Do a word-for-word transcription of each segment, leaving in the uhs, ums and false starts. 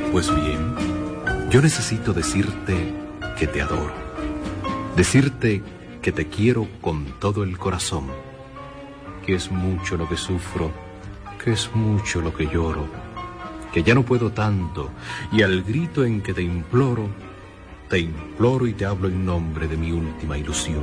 Pues bien, yo necesito decirte que te adoro, decirte que te quiero con todo el corazón, que es mucho lo que sufro, que es mucho lo que lloro, que ya no puedo tanto, y al grito en que te imploro, te imploro y te hablo en nombre de mi última ilusión.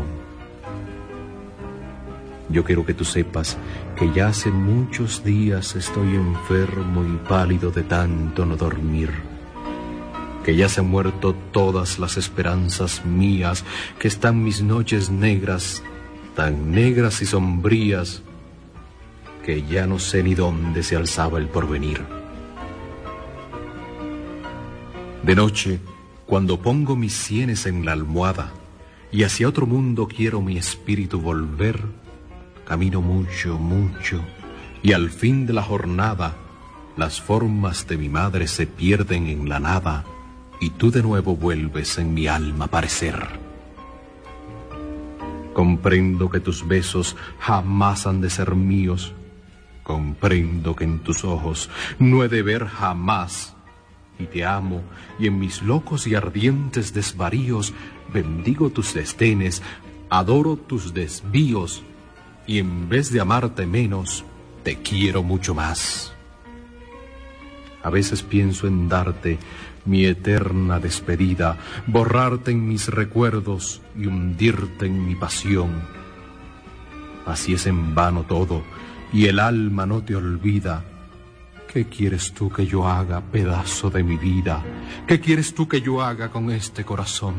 Yo quiero que tú sepas que ya hace muchos días estoy enfermo y pálido de tanto no dormir, que ya se han muerto todas las esperanzas mías, que están mis noches negras, tan negras y sombrías, que ya no sé ni dónde se alzaba el porvenir. De noche, cuando pongo mis sienes en la almohada y hacia otro mundo quiero mi espíritu volver, camino mucho, mucho, y al fin de la jornada las formas de mi madre se pierden en la nada y tú de nuevo vuelves en mi alma a aparecer. Comprendo que tus besos jamás han de ser míos, comprendo que en tus ojos no he de ver jamás, y te amo, y en mis locos y ardientes desvaríos bendigo tus desdenes, adoro tus desvíos, y en vez de amarte menos, te quiero mucho más. A veces pienso en darte mi eterna despedida, borrarte en mis recuerdos y hundirte en mi pasión. Así es en vano todo, y el alma no te olvida. ¿Qué quieres tú que yo haga, pedazo de mi vida? ¿Qué quieres tú que yo haga con este corazón?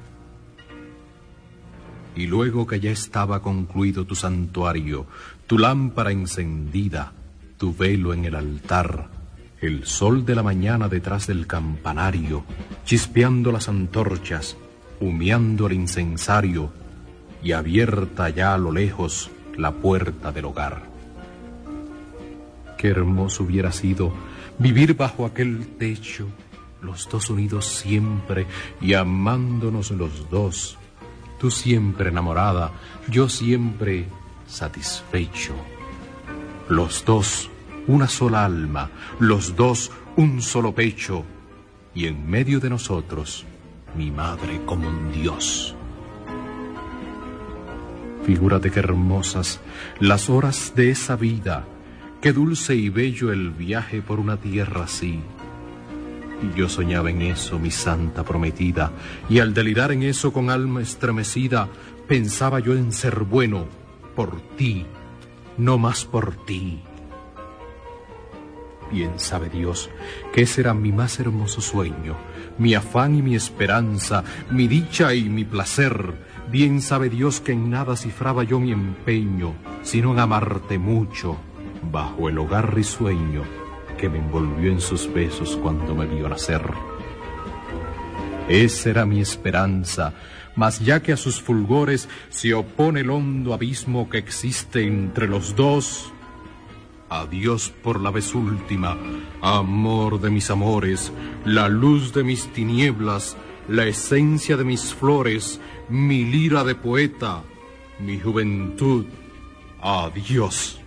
Y luego que ya estaba concluido tu santuario, tu lámpara encendida, tu velo en el altar, el sol de la mañana detrás del campanario, chispeando las antorchas, humeando el incensario, y abierta ya a lo lejos la puerta del hogar. Qué hermoso hubiera sido vivir bajo aquel techo, los dos unidos siempre y amándonos los dos, tú siempre enamorada, yo siempre satisfecho. Los dos, una sola alma, los dos, un solo pecho, y en medio de nosotros, mi madre como un dios. Figúrate qué hermosas las horas de esa vida, qué dulce y bello el viaje por una tierra así. Y yo soñaba en eso, mi santa prometida, y al delirar en eso con alma estremecida, pensaba yo en ser bueno por ti, no más por ti. Bien sabe Dios que ese era mi más hermoso sueño, mi afán y mi esperanza, mi dicha y mi placer. Bien sabe Dios que en nada cifraba yo mi empeño, sino en amarte mucho, bajo el hogar risueño que me envolvió en sus besos cuando me vio nacer. Esa era mi esperanza, mas ya que a sus fulgores se opone el hondo abismo que existe entre los dos, adiós por la vez última, amor de mis amores, la luz de mis tinieblas, la esencia de mis flores, mi lira de poeta, mi juventud, adiós.